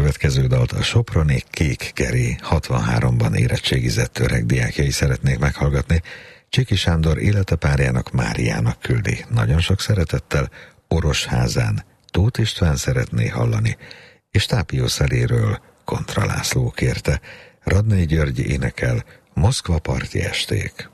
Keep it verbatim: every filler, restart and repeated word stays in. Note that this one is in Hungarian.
következő dalt a soproni Kék Geri hatvanháromban érettségizett öreg diákjai szeretnék meghallgatni. Csiki Sándor életepárjának, Máriának küldi. Nagyon sok szeretettel Orosházán Tóth István szeretné hallani, és Tápió Szeléről Kontra László kérte. Radnai György énekel Moszkva parti esték.